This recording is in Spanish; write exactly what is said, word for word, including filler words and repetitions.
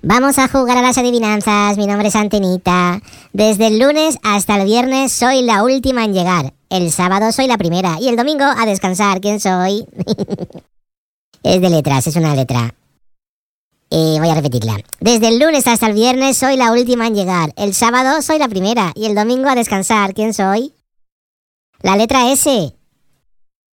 Vamos a jugar a las adivinanzas. Mi nombre es Antenita. Desde el lunes hasta el viernes soy la última en llegar. El sábado soy la primera. Y el domingo a descansar. ¿Quién soy? Es de letras, es una letra. Eh, voy a repetirla. Desde el lunes hasta el viernes soy la última en llegar. El sábado soy la primera. Y el domingo a descansar. ¿Quién soy? La letra S.